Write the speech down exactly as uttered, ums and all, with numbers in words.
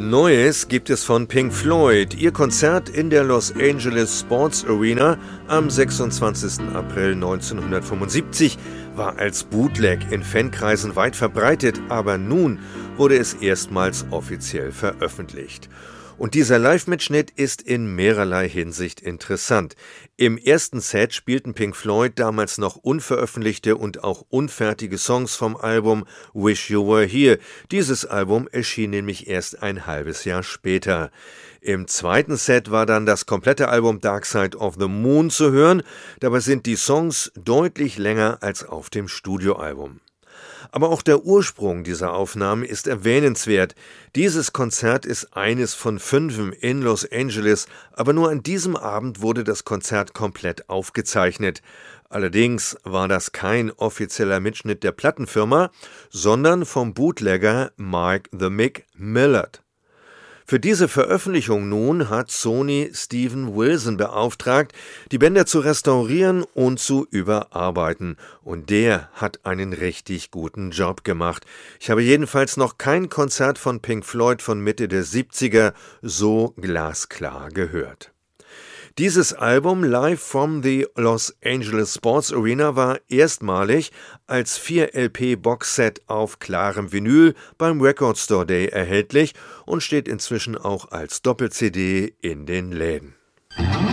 Neues gibt es von Pink Floyd. Ihr Konzert in der Los Angeles Sports Arena am sechsundzwanzigsten April neunzehnhundertfünfundsiebzig war als Bootleg in Fankreisen weit verbreitet, aber nun wurde es erstmals offiziell veröffentlicht. Und dieser Live-Mitschnitt ist in mehrerlei Hinsicht interessant. Im ersten Set spielten Pink Floyd damals noch unveröffentlichte und auch unfertige Songs vom Album Wish You Were Here. Dieses Album erschien nämlich erst ein halbes Jahr später. Im zweiten Set war dann das komplette Album Dark Side of the Moon zu hören. Dabei sind die Songs deutlich länger als auf dem Studioalbum. Aber auch der Ursprung dieser Aufnahmen ist erwähnenswert. Dieses Konzert ist eines von fünfen in Los Angeles, aber nur an diesem Abend wurde das Konzert komplett aufgezeichnet. Allerdings war das kein offizieller Mitschnitt der Plattenfirma, sondern vom Bootlegger Mike the Mick Millard. Für diese Veröffentlichung nun hat Sony Steven Wilson beauftragt, die Bänder zu restaurieren und zu überarbeiten. Und der hat einen richtig guten Job gemacht. Ich habe jedenfalls noch kein Konzert von Pink Floyd von Mitte der siebziger so glasklar gehört. Dieses Album Live from the Los Angeles Sports Arena war erstmalig als vier L P-Boxset auf klarem Vinyl beim Record Store Day erhältlich und steht inzwischen auch als Doppel-C D in den Läden.